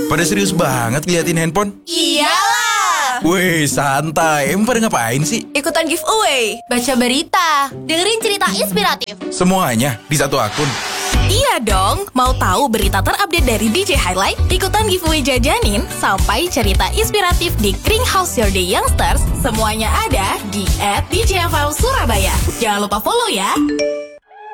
Pada serius banget ngeliatin handphone? Iyalah. Wih, santai. Emang pada ngapain sih? Ikutan giveaway, baca berita, dengerin cerita inspiratif. Semuanya di satu akun. Iya dong, mau tahu berita terupdate dari DJ Highlight? Ikutan giveaway jajanin sampai cerita inspiratif di Kring House Your Day Youngsters. Semuanya ada di @DJFM Surabaya. Jangan lupa follow ya.